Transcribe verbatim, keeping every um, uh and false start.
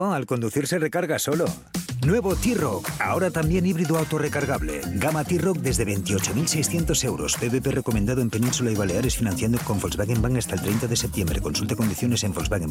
Oh, al conducir se recarga solo. Nuevo T-Rock, ahora también híbrido autorrecargable. Gama T-Rock desde veintiocho mil seiscientos euros. P V P recomendado en Península y Baleares, financiando con Volkswagen Bank hasta el treinta de septiembre. Consulte condiciones en Volkswagen.